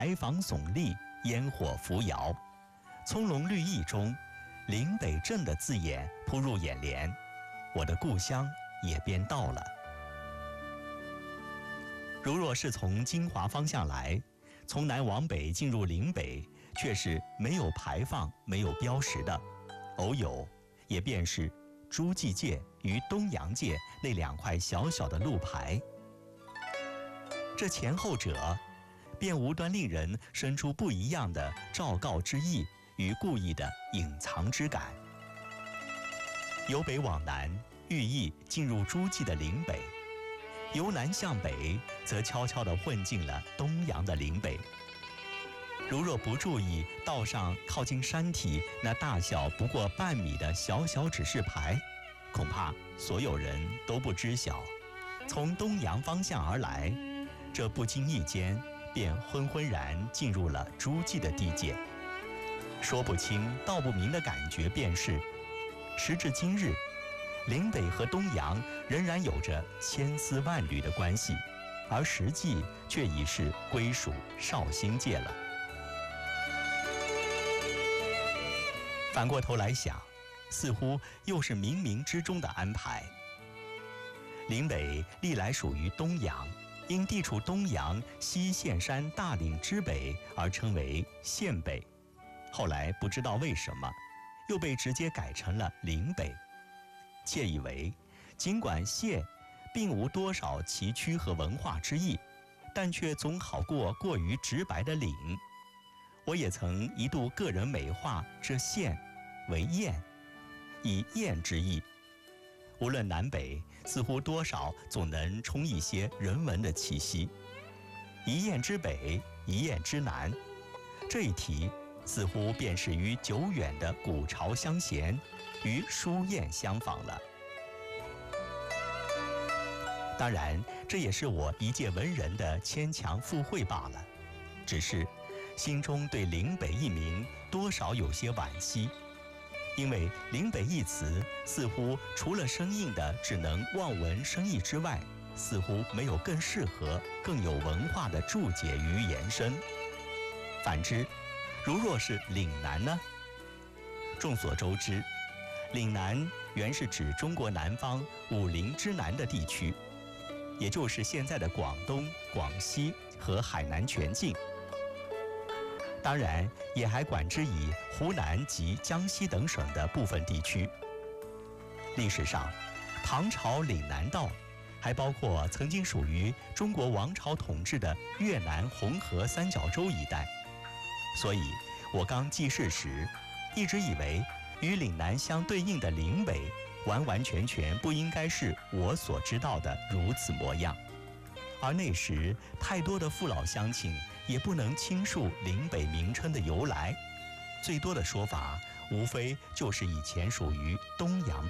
牌坊耸立，烟火扶摇，葱茏绿意中，岭北镇的字眼扑入眼帘，我的故乡也便到了。如若是从金华方向来，从南往北进入岭北，却是没有牌坊、没有标识的，偶有，也便是诸暨界与东阳界那两块小小的路牌。这前后者，便无端令人生出不一样的昭告之意与故意的隐藏之感。由北往南，寓意进入诸暨的岭北；由南向北，则悄悄地混进了东阳的岭北。如若不注意道上靠近山体那大小不过半米的小小指示牌，恐怕所有人都不知晓，从东阳方向而来，这不经意间便昏昏然进入了诸暨的地界。说不清道不明的感觉便是，时至今日，岭北和东阳仍然有着千丝万缕的关系，而实际却已是归属绍兴界了。反过头来想，似乎又是冥冥之中的安排。岭北历来属于东阳，因地处东阳西县山大岭之北而称为县北，后来不知道为什么又被直接改成了岭北。窃以为尽管县并无多少崎岖和文化之意，但却总好过过于直白的岭。我也曾一度个人美化这县为堰，以堰之意。无论南北，似乎多少总能充一些人文的气息。一堰之北，一堰之南，这一提似乎便是与久远的古朝相衔，与书堰相仿了。当然，这也是我一介文人的牵强附会罢了，只是心中对岭北一名多少有些惋惜，因为岭北一词似乎除了生硬的只能望文生义之外，似乎没有更适合更有文化的注解与延伸。反之，如若是岭南呢？众所周知，岭南原是指中国南方武陵之南的地区，也就是现在的广东、广西和海南全境，当然也还管之以湖南及江西等省的部分地区。历史上，唐朝岭南道还包括曾经属于中国王朝统治的越南红河三角洲一带，所以我刚记事时一直以为与岭南相对应的岭北完完全全不应该是我所知道的如此模样，而那时太多的父老乡亲也不能倾述岭北名称的由来，最多的说法无非就是以前属于东阳